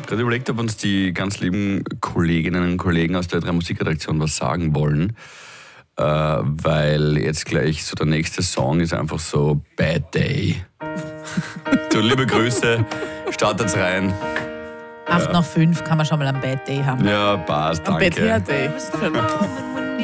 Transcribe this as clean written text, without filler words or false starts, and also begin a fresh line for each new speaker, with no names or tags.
gerade überlegt, ob uns die ganz lieben Kolleginnen und Kollegen aus der 3 Musikredaktion was sagen wollen. Weil jetzt gleich so der nächste Song ist einfach so Bad Day. So, liebe Grüße, startet's rein.
8 nach 5 kann man schon mal einen Bad Day haben.
Ja, passt, danke.
Ein Bad Hair Day.